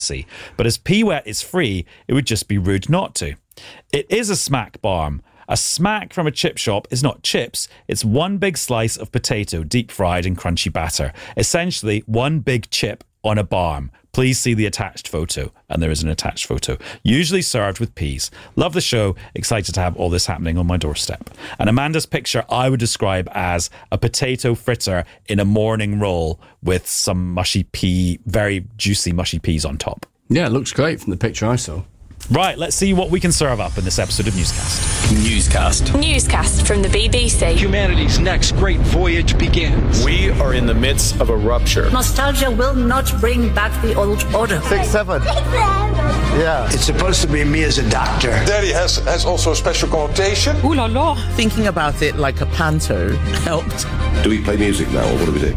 spicy. But as pea wet is free, it would just be rude not to. It is a smack barm. A smack from a chip shop is not chips, it's one big slice of potato deep fried in crunchy batter. Essentially, one big chip on a barm. Please see the attached photo. And there is an attached photo. Usually served with peas. Love the show. Excited to have all this happening on my doorstep. And Amanda's picture I would describe as a potato fritter in a morning roll with some mushy pea, very juicy mushy peas on top. Yeah, it looks great from the picture I saw. Right, let's see what we can serve up in this episode of Newscast. Newscast from the BBC. Humanity's next great voyage begins. We are in the midst of a rupture. Nostalgia will not bring back the old order. 6-7. Yeah. It's supposed to be me as a doctor. Daddy has also a special connotation. Ooh la la. Thinking about it like a panto helped. Do we play music now, or what do we do?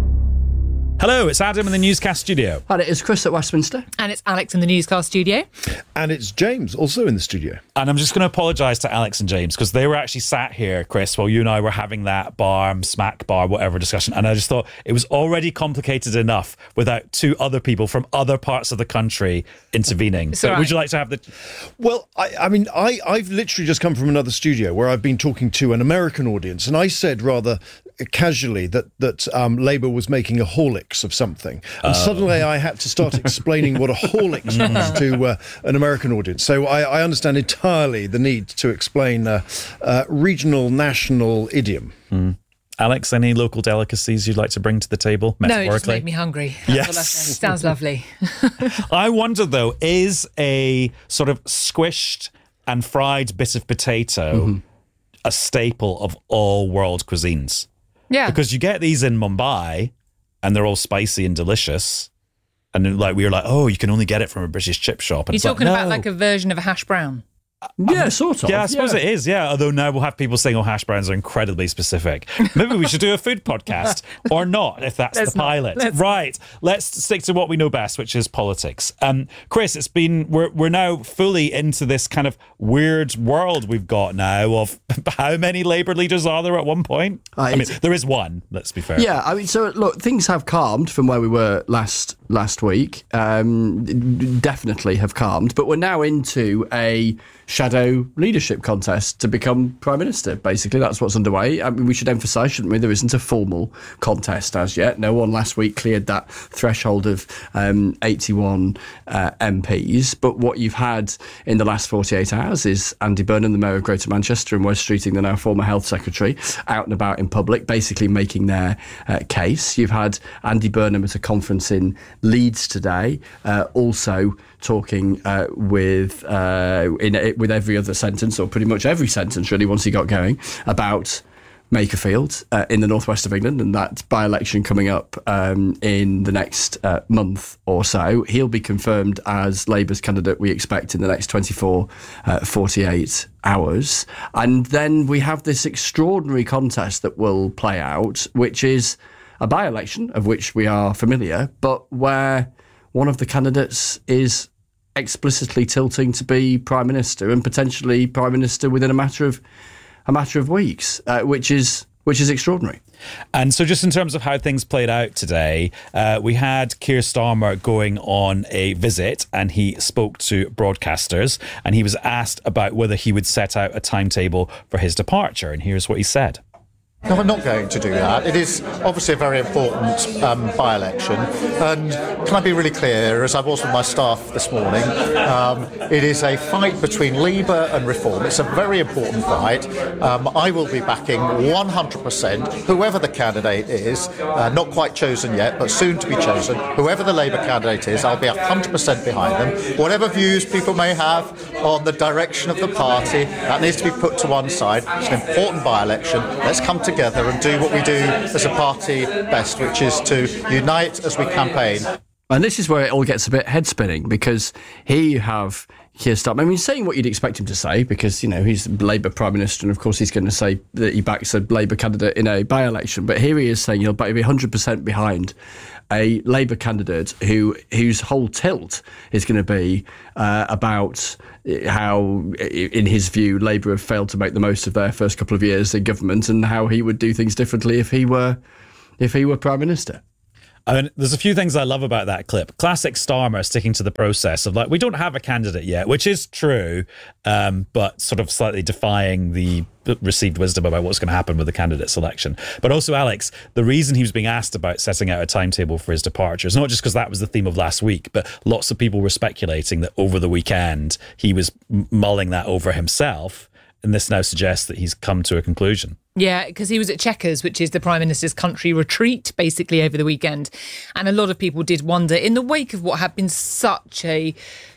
Hello, it's Adam in the Newscast studio. And it's Chris at Westminster. And it's Alex in the Newscast studio. And it's James, also in the studio. And I'm just going to apologise to Alex and James because they were actually sat here, Chris, while you and I were having that smack bar, whatever discussion. And I just thought it was already complicated enough without two other people from other parts of the country intervening. So right. Would you like to have the... Well, I've literally just come from another studio where I've been talking to an American audience, and I said rather casually that Labour was making a Horlicks of something. And suddenly I had to start explaining what a Horlicks was to an American audience. So I understand entirely the need to explain regional, national idiom. Alex, any local delicacies you'd like to bring to the table, metaphorically? No, it just made me hungry. Yes. Sounds lovely. I wonder, though, is a sort of squished and fried bit of potato a staple of all world cuisines? Yeah. Because you get these in Mumbai and they're all spicy and delicious. And we were like, oh, you can only get it from a British chip shop. And You're talking about like a version of a hash brown? Yeah, sort of. Yeah, I suppose it is, yeah. Although now we'll have people saying, oh, hash browns are incredibly specific. Maybe we should do a food podcast or not, if that's the pilot. Let's stick to what we know best, which is politics. Chris, we're now fully into this kind of weird world we've got now of how many Labour leaders are there at one point? I mean, there is one, let's be fair. Yeah, I mean, so look, things have calmed from where we were last week. Definitely have calmed, but we're now into a shadow leadership contest to become Prime Minister. Basically, that's what's underway. I mean, we should emphasise, shouldn't we, there isn't a formal contest as yet. No one last week cleared that threshold of 81 MPs. But what you've had in the last 48 hours is Andy Burnham, the Mayor of Greater Manchester, and Wes Streeting, the now former Health Secretary, out and about in public, basically making their case. You've had Andy Burnham at a conference in Leeds today, also talking with every other sentence, or pretty much every sentence really, once he got going, about Makerfield in the northwest of England and that by-election coming up in the next month or so. He'll be confirmed as Labour's candidate, we expect, in the next 48 hours. And then we have this extraordinary contest that will play out, which is a by-election, of which we are familiar, but where one of the candidates is explicitly tilting to be Prime Minister, and potentially Prime Minister within a matter of weeks, which is extraordinary. And so just in terms of how things played out today, we had Keir Starmer going on a visit, and he spoke to broadcasters, and he was asked about whether he would set out a timetable for his departure, and here's what he said. No, I'm not going to do that. It is obviously a very important by-election. And can I be really clear, as I was with my staff this morning, it is a fight between Labour and Reform. It's a very important fight. I will be backing 100%, whoever the candidate is, not quite chosen yet, but soon to be chosen. Whoever the Labour candidate is, I'll be 100% behind them. Whatever views people may have on the direction of the party, that needs to be put to one side. It's an important by-election. Let's come together and do what we do as a party best, which is to unite as we campaign. And this is where it all gets a bit head-spinning, because here you have Keir Starmer, I mean, saying what you'd expect him to say, because, you know, he's Labour Prime Minister, and of course he's going to say that he backs a Labour candidate in a by-election. But here he is saying he'll be 100% behind a Labour candidate whose whole tilt is going to be about how, in his view, Labour have failed to make the most of their first couple of years in government, and how he would do things differently if he were Prime Minister. I mean, there's a few things I love about that clip. Classic Starmer sticking to the process of like, we don't have a candidate yet, which is true, but sort of slightly defying the received wisdom about what's going to happen with the candidate selection. But also, Alex, the reason he was being asked about setting out a timetable for his departure is not just because that was the theme of last week, but lots of people were speculating that over the weekend he was mulling that over himself. And this now suggests that he's come to a conclusion. Yeah, because he was at Chequers, which is the Prime Minister's country retreat, basically over the weekend. And a lot of people did wonder, in the wake of what had been such a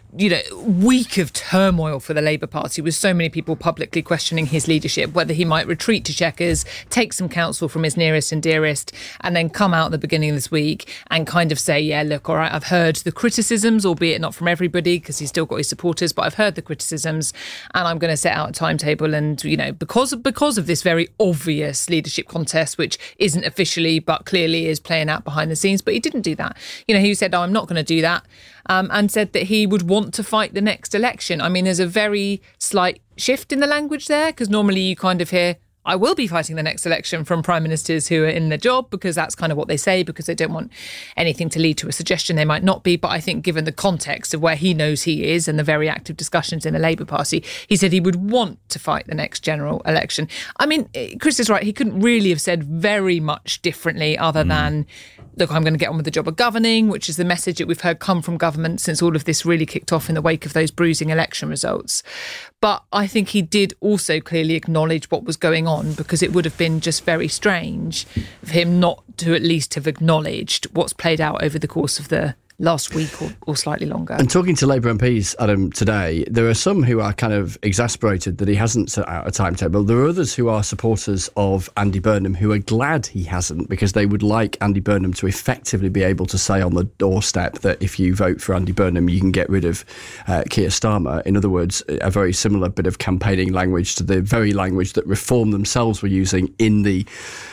week of turmoil for the Labour Party, with so many people publicly questioning his leadership, whether he might retreat to Chequers, take some counsel from his nearest and dearest, and then come out at the beginning of this week and kind of say, yeah, look, all right, I've heard the criticisms, albeit not from everybody, because he's still got his supporters, but I've heard the criticisms, and I'm going to set out a timetable. And, because of this very obvious leadership contest, which isn't officially, but clearly is playing out behind the scenes. But he didn't do that. He said, I'm not going to do that. And said that he would want to fight the next election. I mean, there's a very slight shift in the language there, because normally you kind of hear, I will be fighting the next election from prime ministers who are in the job, because that's kind of what they say, because they don't want anything to lead to a suggestion they might not be. But I think given the context of where he knows he is and the very active discussions in the Labour Party, he said he would want to fight the next general election. I mean, Chris is right. He couldn't really have said very much differently other than, look, I'm going to get on with the job of governing, which is the message that we've heard come from government since all of this really kicked off in the wake of those bruising election results. But I think he did also clearly acknowledge what was going on, because it would have been just very strange of him not to at least have acknowledged what's played out over the course of the last week or slightly longer. And talking to Labour MPs, Adam, today, there are some who are kind of exasperated that he hasn't set out a timetable. There are others who are supporters of Andy Burnham who are glad he hasn't, because they would like Andy Burnham to effectively be able to say on the doorstep that if you vote for Andy Burnham, you can get rid of Keir Starmer. In other words, a very similar bit of campaigning language to the very language that Reform themselves were using in the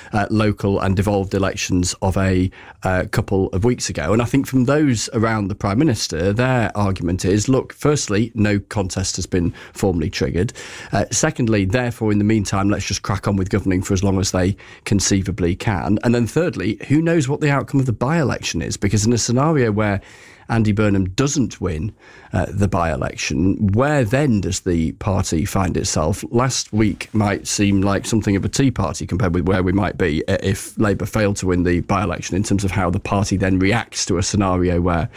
local and devolved elections of a couple of weeks ago. And I think from those around the Prime Minister, their argument is, look, firstly, no contest has been formally triggered. Secondly, therefore, in the meantime, let's just crack on with governing for as long as they conceivably can. And then thirdly, who knows what the outcome of the by-election is? Because in a scenario where Andy Burnham doesn't win the by-election, where then does the party find itself? Last week might seem like something of a tea party compared with where we might be if Labour failed to win the by-election, in terms of how the party then reacts to a scenario where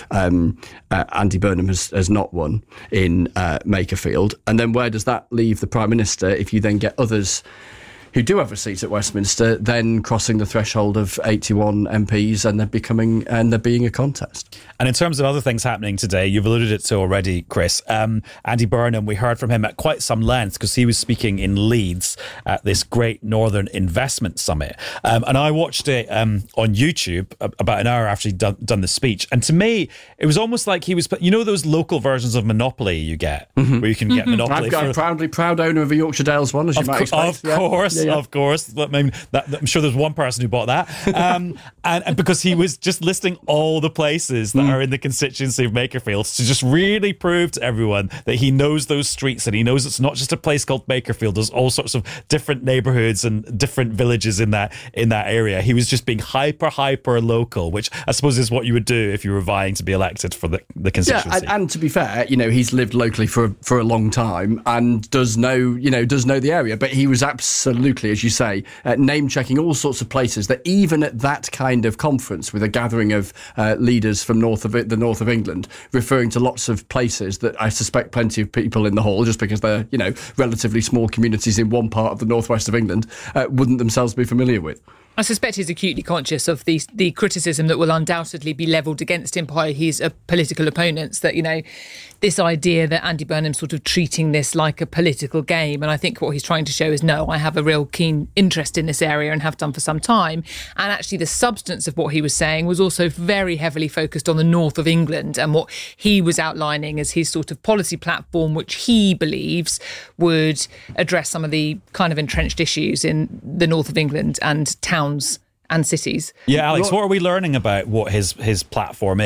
Andy Burnham has not won in Makerfield. And then where does that leave the Prime Minister if you then get others who do have a seat at Westminster then crossing the threshold of 81 MPs and there being a contest? And in terms of other things happening today, you've alluded it to already, Chris. Andy Burnham, we heard from him at quite some length because he was speaking in Leeds at this Great Northern Investment Summit. And I watched it on YouTube about an hour after he'd done the speech. And to me, it was almost like he was, those local versions of Monopoly you get, where you can get Monopoly. I'm proud owner of a Yorkshire Dales one, as you might expect. Of course. I mean, I'm sure there's one person who bought that. And because he was just listing all the places that are in the constituency of Makerfield to just really prove to everyone that he knows those streets and he knows it's not just a place called Makerfield. There's all sorts of different neighbourhoods and different villages in that area. He was just being hyper local, which I suppose is what you would do if you were vying to be elected for the constituency. Yeah, and to be fair, he's lived locally for a long time and does know the area. But he was absolutely, as you say, name checking all sorts of places that even at that kind of conference with a gathering of leaders from the north of England, referring to lots of places that I suspect plenty of people in the hall, just because they're relatively small communities in one part of the northwest of England, wouldn't themselves be familiar with. I suspect he's acutely conscious of the criticism that will undoubtedly be levelled against him by his political opponents, that, this idea that Andy Burnham's sort of treating this like a political game. And I think what he's trying to show is, no, I have a real keen interest in this area and have done for some time. And actually the substance of what he was saying was also very heavily focused on the north of England and what he was outlining as his sort of policy platform, which he believes would address some of the kind of entrenched issues in the north of England and towns and cities. Yeah, Alex, what are we learning about what his platform is?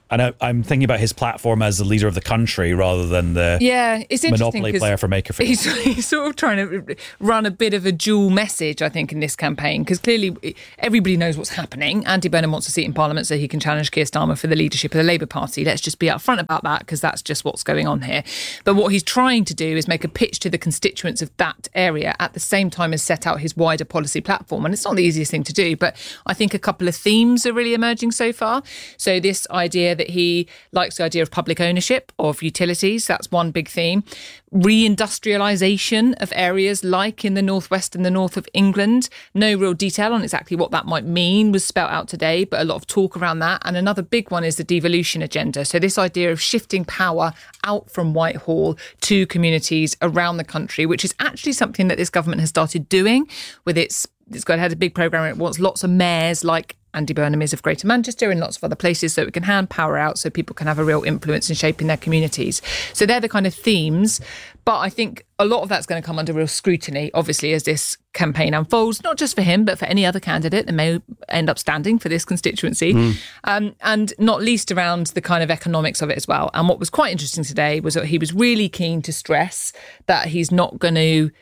And I'm thinking about his platform as the leader of the country rather than the it's monopoly player for Maker Faire. He's sort of trying to run a bit of a dual message, I think, in this campaign, because clearly everybody knows what's happening. Andy Burnham wants a seat in Parliament so he can challenge Keir Starmer for the leadership of the Labour Party. Let's just be upfront about that, because that's just what's going on here. But what he's trying to do is make a pitch to the constituents of that area at the same time as set out his wider policy platform. And it's not the easiest thing to do, but I think a couple of themes are really emerging so far. So this idea that he likes the idea of public ownership of utilities, that's one big theme. Reindustrialisation of areas like in the northwest and the north of England. No real detail on exactly what that might mean was spelt out today, but a lot of talk around that. And another big one is the devolution agenda. So this idea of shifting power out from Whitehall to communities around the country, which is actually something that this government has started doing with it's had a big programme. It wants lots of mayors like Andy Burnham is of Greater Manchester and lots of other places, so it can hand power out so people can have a real influence in shaping their communities. So they're the kind of themes. But I think a lot of that's going to come under real scrutiny, obviously, as this campaign unfolds, not just for him, but for any other candidate that may end up standing for this constituency, and not least around the kind of economics of it as well. And what was quite interesting today was that he was really keen to stress that he's not going to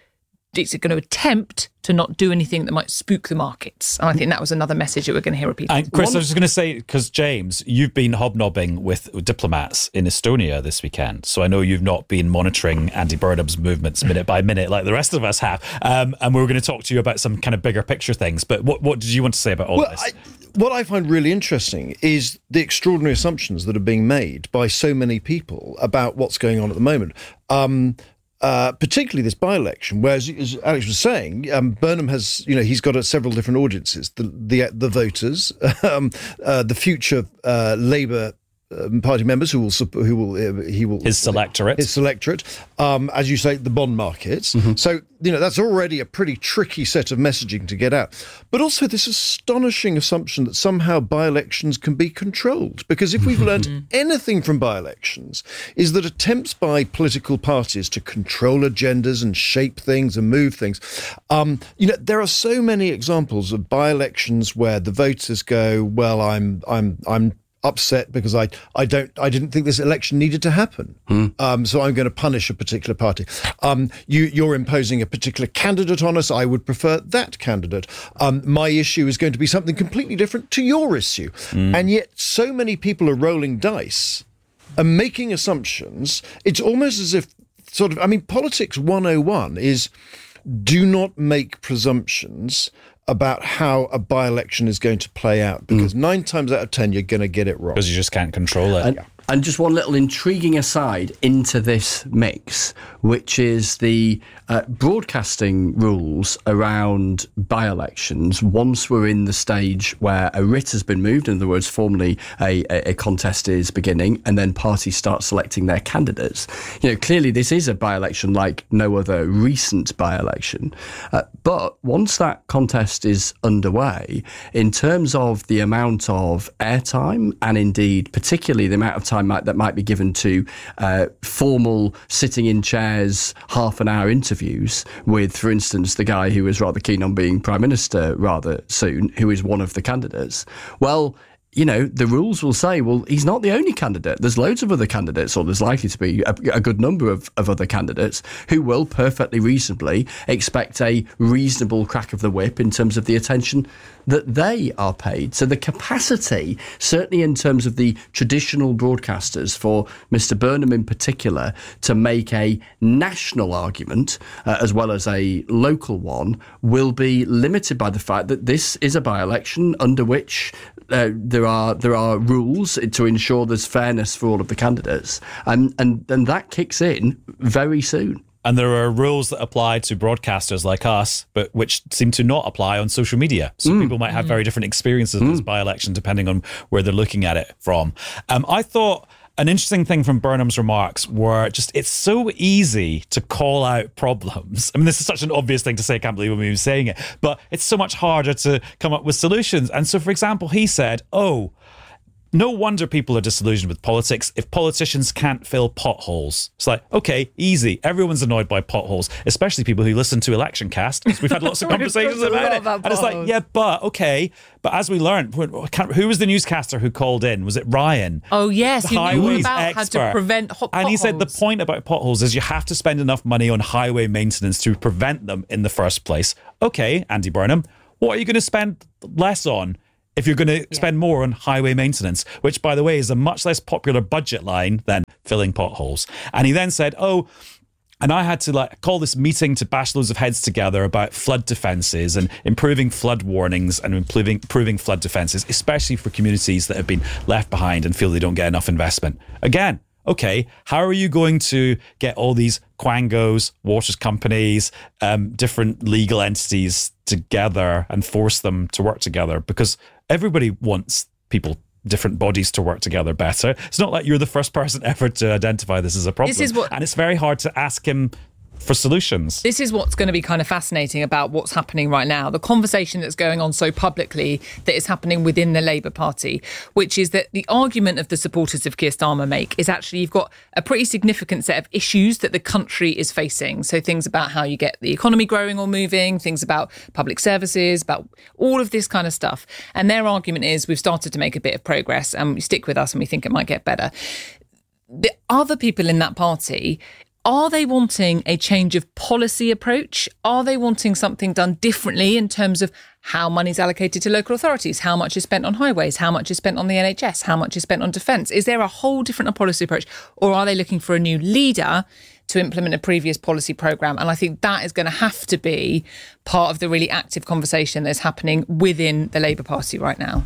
attempt to not do anything that might spook the markets. And I think that was another message that we're going to hear repeated. And Chris, I was just going to say, because James, you've been hobnobbing with diplomats in Estonia this weekend. So I know you've not been monitoring Andy Burnham's movements minute by minute like the rest of us have. And we were going to talk to you about some kind of bigger picture things. But what did you want to say about all of this? What I find really interesting is the extraordinary assumptions that are being made by so many people about what's going on at the moment. Particularly this by-election, where, as Alex was saying, Burnham has, he's got several different audiences: the voters, the future Labour Party members he will his selectorate, as you say, the bond markets. So that's already a pretty tricky set of messaging to get out. But also this astonishing assumption that somehow by-elections can be controlled, because if we've learned anything from by-elections, is that attempts by political parties to control agendas and shape things and move things. There are so many examples of by-elections where the voters go, well, I'm upset because I didn't think this election needed to happen. So I'm going to punish a particular party. You're imposing a particular candidate on us. I would prefer that candidate. My issue is going to be something completely different to your issue. And yet so many people are rolling dice and making assumptions. It's almost as if politics 101 is do not make presumptions about how a by-election is going to play out, because 9 times out of 10 you're going to get it wrong. Because you just can't control it. And just one little intriguing aside into this mix, which is the broadcasting rules around by-elections. Once we're in the stage where a writ has been moved, in other words, formally a contest is beginning, and then parties start selecting their candidates. Clearly this is a by-election like no other recent by-election. But once that contest is underway, in terms of the amount of airtime, and indeed particularly the amount of time that might be given to formal sitting in chairs, half-an-hour interviews with, for instance, the guy who was rather keen on being Prime Minister rather soon, who is one of the candidates. Well, the rules will say, well, he's not the only candidate. There's loads of other candidates, or there's likely to be a good number of other candidates who will perfectly reasonably expect a reasonable crack of the whip in terms of the attention that they are paid. So the capacity, certainly in terms of the traditional broadcasters, for Mr. Burnham in particular, to make a national argument as well as a local one, will be limited by the fact that this is a by-election under which there are rules to ensure there's fairness for all of the candidates, and that kicks in very soon. And there are rules that apply to broadcasters like us, but which seem to not apply on social media. So people might have very different experiences of this by-election depending on where they're looking at it from. I thought an interesting thing from Burnham's remarks were just, it's so easy to call out problems. I mean, this is such an obvious thing to say, I can't believe I'm even saying it, but it's so much harder to come up with solutions. And so, for example, he said, no wonder people are disillusioned with politics if politicians can't fill potholes. It's like, okay, easy. Everyone's annoyed by potholes, especially people who listen to Election Cast. We've had lots of conversations about it. And it's like, yeah, but okay. But as we learned, who was the newscaster who called in? Was it Ryan? Oh, yes. The he knew all highways about expert. how to prevent potholes. And he said the point about potholes is you have to spend enough money on highway maintenance to prevent them in the first place. Okay, Andy Burnham, what are you going to spend less on if you're going to spend more on highway maintenance, which, by the way, is a much less popular budget line than filling potholes? And he then said, and I had to call this meeting to bash loads of heads together about flood defences and improving flood warnings and improving flood defences, especially for communities that have been left behind and feel they don't get enough investment. Again, okay, how are you going to get all these quangos, waters companies, different legal entities together and force them to work together? Because everybody wants different bodies to work together better. It's not like you're the first person ever to identify this as a problem. And it's very hard to ask him for solutions. This is what's going to be kind of fascinating about what's happening right now. The conversation that's going on so publicly that is happening within the Labour Party, which is that the argument of the supporters of Keir Starmer make is actually you've got a pretty significant set of issues that the country is facing. So things about how you get the economy growing or moving, things about public services, about all of this kind of stuff. And their argument is we've started to make a bit of progress and we stick with us and we think it might get better. The other people in that party, are they wanting a change of policy approach? Are they wanting something done differently in terms of how money's allocated to local authorities, how much is spent on highways, how much is spent on the NHS, how much is spent on defence? Is there a whole different policy approach? Or are they looking for a new leader to implement a previous policy programme? And I think that is going to have to be part of the really active conversation that's happening within the Labour Party right now.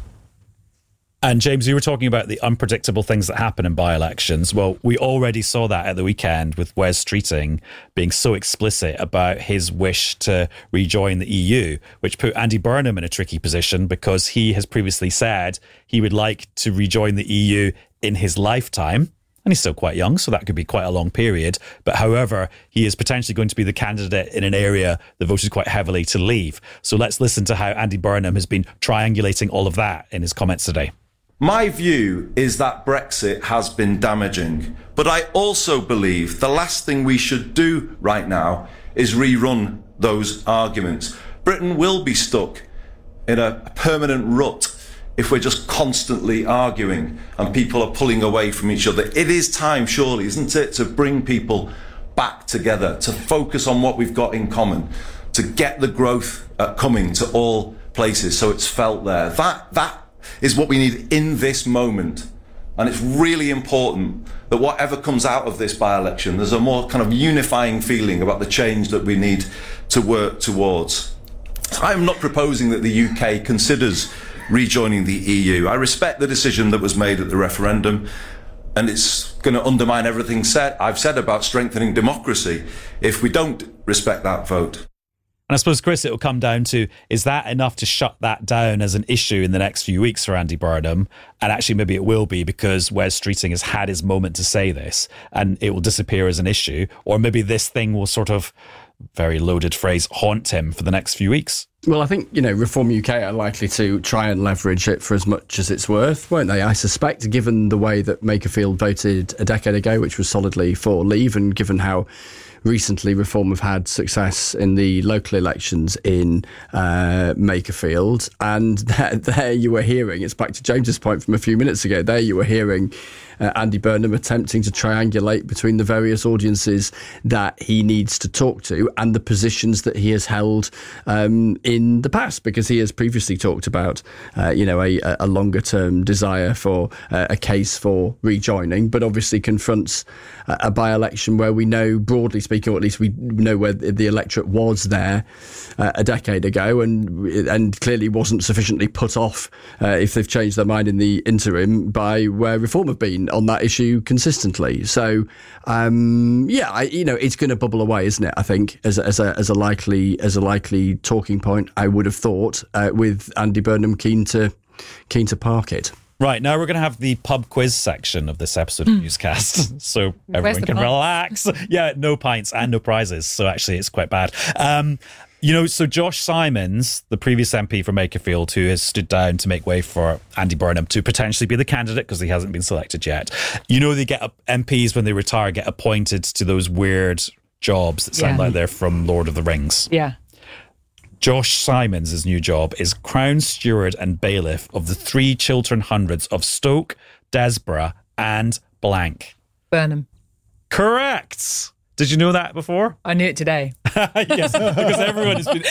And James, you were talking about the unpredictable things that happen in by-elections. Well, we already saw that at the weekend with Wes Streeting being so explicit about his wish to rejoin the EU, which put Andy Burnham in a tricky position because he has previously said he would like to rejoin the EU in his lifetime. And he's still quite young, so that could be quite a long period. But however, he is potentially going to be the candidate in an area that voted quite heavily to leave. So let's listen to how Andy Burnham has been triangulating all of that in his comments today. My view is that Brexit has been damaging, but I also believe the last thing we should do right now is rerun those arguments. Britain will be stuck in a permanent rut if we're just constantly arguing and people are pulling away from each other. It is time, surely, isn't it, to bring people back together, to focus on what we've got in common, to get the growth coming to all places so it's felt there. That is what we need in this moment. And it's really important that whatever comes out of this by-election, there's a more kind of unifying feeling about the change that we need to work towards. I'm not proposing that the UK considers rejoining the EU. I respect the decision that was made at the referendum, and it's going to undermine everything I've said about strengthening democracy if we don't respect that vote. And I suppose, Chris, it will come down to, is that enough to shut that down as an issue in the next few weeks for Andy Burnham? And actually, maybe it will be because Wes Streeting has had his moment to say this and it will disappear as an issue. Or maybe this thing will sort of, very loaded phrase, haunt him for the next few weeks. Well, I think, Reform UK are likely to try and leverage it for as much as it's worth, won't they? I suspect, given the way that Makerfield voted a decade ago, which was solidly for leave, and given how recently Reform have had success in the local elections in Makerfield. And there you were hearing, it's back to James's point from a few minutes ago, there you were hearing Andy Burnham attempting to triangulate between the various audiences that he needs to talk to and the positions that he has held in the past, because he has previously talked about, a longer term desire for a case for rejoining, but obviously confronts a by-election where we know, broadly speaking, or at least we know where the electorate was there a decade ago and clearly wasn't sufficiently put off, if they've changed their mind in the interim, by where Reform have been on that issue consistently. So, it's going to bubble away, isn't it? I think as a likely talking point, I would have thought, with Andy Burnham keen to park it. Right, now we're going to have the pub quiz section of this episode of Newscast, so everyone can relax. Yeah, no pints and no prizes, so actually it's quite bad. So Josh Simons, the previous MP from Makerfield, who has stood down to make way for Andy Burnham to potentially be the candidate because he hasn't been selected yet. They get MPs when they retire get appointed to those weird jobs that sound like they're from Lord of the Rings. Yeah. Josh Simons' new job is Crown Steward and Bailiff of the 3 Chiltern Hundreds of Stoke, Desborough and blank. Burnham. Correct. Did you know that before? I knew it today. Yes, because everyone's sort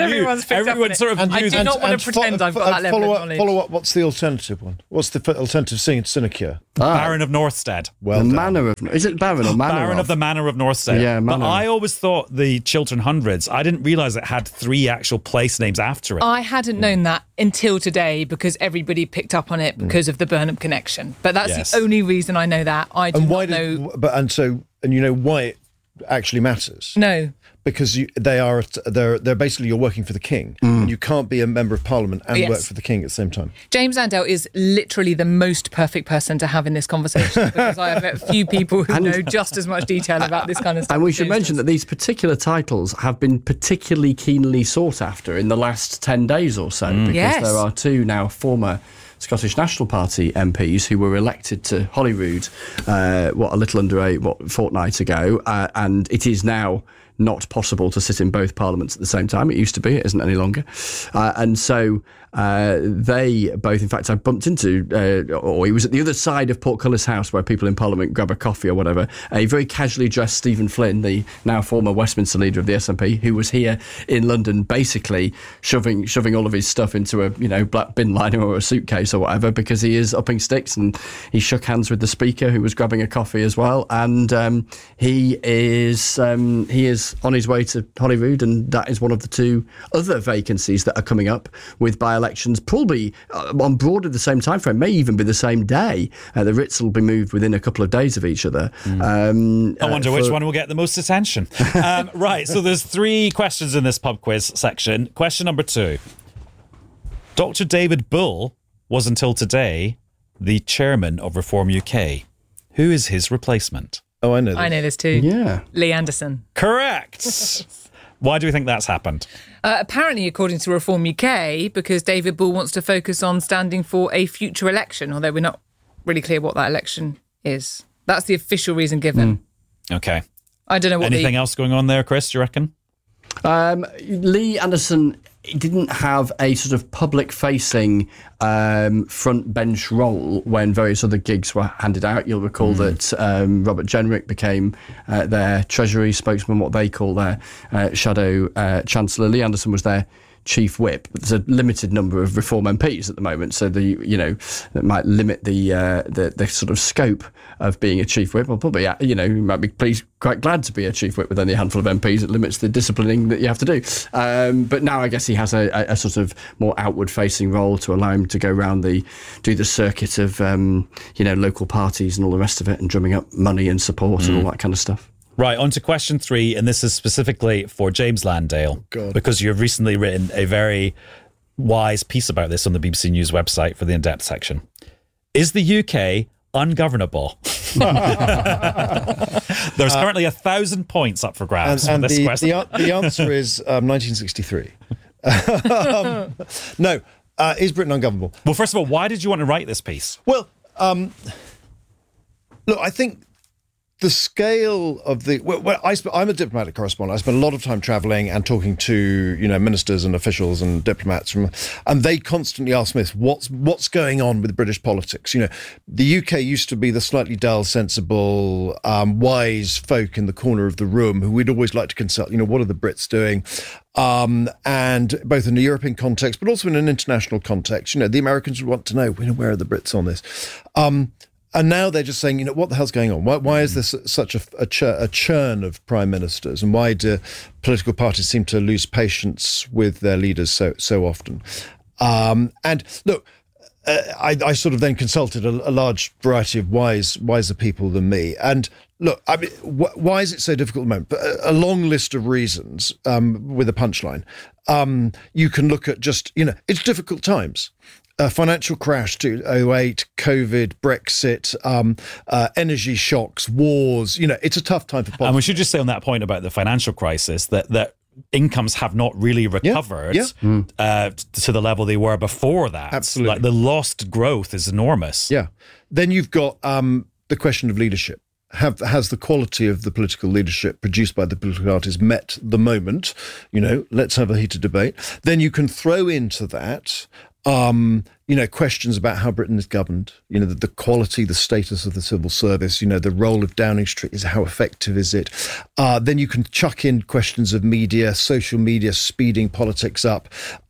of I do not want to pretend I've got that level of knowledge. Follow up. What's the alternative one? What's the alternative sinecure? Baron of Northstead. Well, the Manor of... Is it Baron or Manor Baron of the Manor of Northstead. Yeah, Manor. But I always thought the Chiltern Hundreds, I didn't realise it had 3 actual place names after it. I hadn't known that until today because everybody picked up on it because of the Burnham connection. But that's the only reason I know that. I do not know... And you know why it actually matters? No. Because they're basically you're working for the king, and you can't be a member of parliament and work for the king at the same time. James Landale is literally the most perfect person to have in this conversation because I have a few people who know just as much detail about this kind of stuff. And we should mention that these particular titles have been particularly keenly sought after in the last 10 days or so, because there are 2 now former Scottish National Party MPs who were elected to Holyrood a little under a fortnight ago, and it is now not possible to sit in both parliaments at the same time. It used to be, it isn't any longer. And so they both, in fact, I bumped into, or he was at the other side of Portcullis House where people in Parliament grab a coffee or whatever, a very casually dressed Stephen Flynn, the now former Westminster leader of the SNP, who was here in London basically shoving all of his stuff into a black bin liner or a suitcase or whatever, because he is upping sticks, and he shook hands with the Speaker, who was grabbing a coffee as well, and he is on his way to Holyrood, and that is one of the 2 other vacancies that are coming up with by-elections, probably on broad at the same time frame, may even be the same day. The writs will be moved within a couple of days of each other. I wonder which one will get the most attention. Right, so there's 3 questions in this pub quiz section. Question number 2. Dr. David Bull was until today the chairman of Reform UK. Who is his replacement? Oh, I know this. I know this too. Yeah. Lee Anderson. Correct. Why do we think that's happened? Apparently, according to Reform UK, because David Bull wants to focus on standing for a future election, although we're not really clear what that election is. That's the official reason given. Okay. I don't know what Anything else going on there, Chris, do you reckon? Lee Anderson didn't have a sort of public-facing front bench role when various other gigs were handed out. You'll recall that Robert Jenrick became their Treasury spokesman, what they call their shadow chancellor. Lee Anderson was their chief whip. There's a limited number of Reform MPs at the moment, so that might limit the sort of scope of being a chief whip. Well, probably you might be quite glad to be a chief whip with only a handful of MPs. It limits the disciplining that you have to do. But now I guess he has a sort of more outward facing role to allow him to go around do the circuit of local parties and all the rest of it, and drumming up money and support and all that kind of stuff. Right, on to question 3, and this is specifically for James Landale, because you've recently written a very wise piece about this on the BBC News website for the In-Depth section. Is the UK ungovernable? There's currently 1,000 points up for grabs for this question. The answer is 1963. No, is Britain ungovernable? Well, first of all, why did you want to write this piece? Well, look, I think the scale of I'm a diplomatic correspondent. I spend a lot of time travelling and talking to ministers and officials and diplomats, and they constantly ask me what's going on with British politics. The UK used to be the slightly dull, sensible, wise folk in the corner of the room who we'd always like to consult. What are the Brits doing? And both in a European context, but also in an international context. The Americans would want to know where are the Brits on this. And now they're just saying, what the hell's going on? Why is there such a churn of prime ministers? And why do political parties seem to lose patience with their leaders so often? And look, I sort of then consulted a large variety of wiser people than me. And look, I mean, why is it so difficult at the moment? A long list of reasons with a punchline. You can look at just, it's difficult times. Financial crash, 2008, COVID, Brexit, energy shocks, wars. It's a tough time for politics. And we should just say on that point about the financial crisis that incomes have not really recovered to the level they were before that. Absolutely. Like the lost growth is enormous. Yeah. Then you've got the question of leadership. Has the quality of the political leadership produced by the political parties met the moment? Let's have a heated debate. Then you can throw into that, questions about how Britain is governed, the quality, the status of the civil service, the role of Downing Street is how effective is it? Then you can chuck in questions of media, social media, speeding politics up.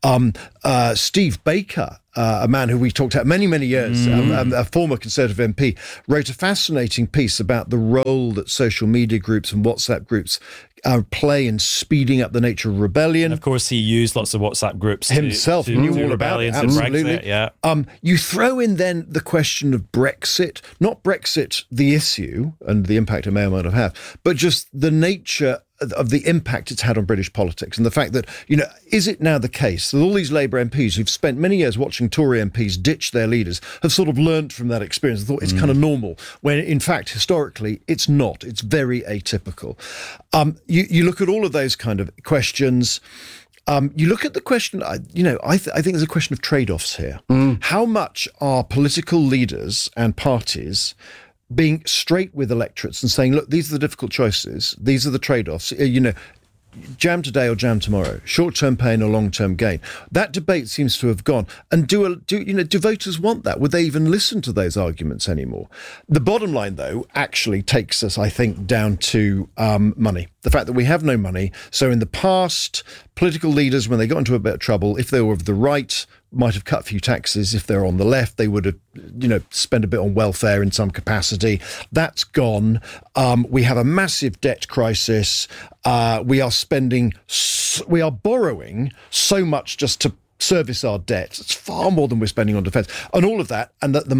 Steve Baker, a man who we talked about many, many years, a former Conservative MP, wrote a fascinating piece about the role that social media groups and WhatsApp groups play in speeding up the nature of rebellion. And of course, he used lots of WhatsApp groups himself. to Knew all about it. Absolutely. Brexit, yeah. You throw in then the question of Brexit, not Brexit, the issue and the impact it may or may not have, but just the nature of the impact it's had on British politics and the fact that, is it now the case that all these Labour MPs who've spent many years watching Tory MPs ditch their leaders have sort of learnt from that experience and thought it's kind of normal, when in fact, historically, it's not. It's very atypical. You look at all of those kind of questions. You look at the question, I think there's a question of trade-offs here. How much are political leaders and parties being straight with electorates and saying, look, these are the difficult choices, these are the trade-offs, jam today or jam tomorrow, short-term pain or long-term gain. That debate seems to have gone. And do voters want that? Would they even listen to those arguments anymore? The bottom line, though, actually takes us, I think, down to money. The fact that we have no money. So in the past, political leaders, when they got into a bit of trouble, if they were of the right, might have cut a few taxes. If they're on the left, they would have, spent a bit on welfare in some capacity. That's gone. We have a massive debt crisis. We are borrowing so much just to service our debt. It's far more than we're spending on defence. And all of that, and that the